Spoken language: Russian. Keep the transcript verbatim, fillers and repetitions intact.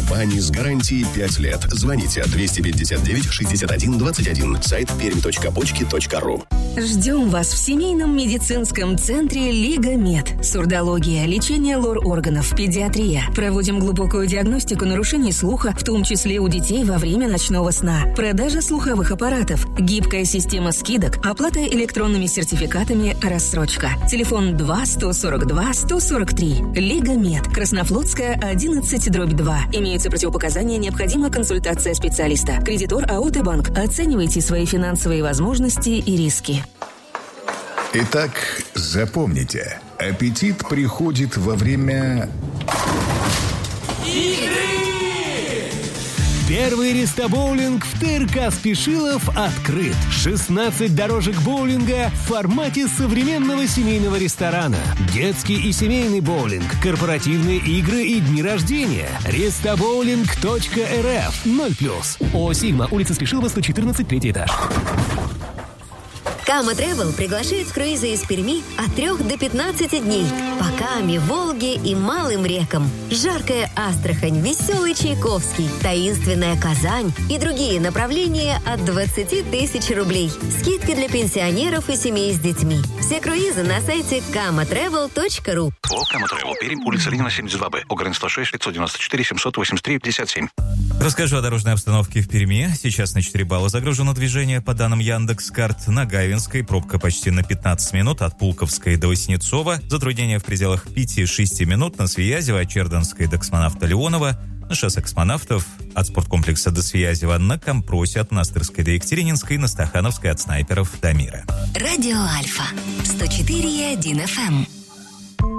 бани с гарантией пять лет. Звоните двести пятьдесят девять шестьдесят один двадцать один. Сайт пермь точка почки точка ру. Ждем вас в семейном медицинском центре Лига Мед. Сурдология, лечение лор-органов, педиатрия. Проводим глубокую диагностику нарушений слуха, в том числе у детей во время ночного сна. Продажа слуховых аппаратов, гибкая система скидок, оплата электронными сертификатами, рассрочка. Телефон два сто сорок два сто сорок три. Лига Мед. Краснофлотская, одиннадцать, дробь два. Имеются противопоказания, необходима консультация специалиста. Кредитор АО «Т-банк». Оценивайте свои финансовые возможности и риски. Итак, запомните, аппетит приходит во время... игры! Первый рестобоулинг в ТРК Спешилов открыт. шестнадцать дорожек боулинга в формате современного семейного ресторана. Детский и семейный боулинг, корпоративные игры и дни рождения. Рестобоулинг точка эр эф. ноль плюс. ООО «Сигма», улица Спешилова, сто четырнадцать, третий этаж. Кама Travel приглашает в круизы из Перми от трех до пятнадцати дней по Каме, Волге и малым рекам. Жаркая Астрахань, веселый Чайковский, таинственная Казань и другие направления от двадцати тысяч рублей. Скидки для пенсионеров и семей с детьми. Все круизы на сайте кама тревел точка ру. О, Кама Travel, Пермь, улица Ленина, семьдесят два Б, Огрен сто шесть, пятьсот девяносто четыре, семьсот восемьдесят три, пятьдесят семь. Расскажу о дорожной обстановке в Перми. Сейчас на четыре балла загружено движение по данным Яндекс.Карт. На Гайвинской пробка почти на пятнадцать минут от Пулковской до Васнецова. Затруднения в пределах пяти-шести минут на Свиязево от Черданской до Космонавта Леонова. На шоссе Космонавтов от спорткомплекса до Свиязева. На Компросе от Монастырской до Екатерининской. На Стахановской от Снайперов до Мира. Радио Альфа сто четыре и один эф эм.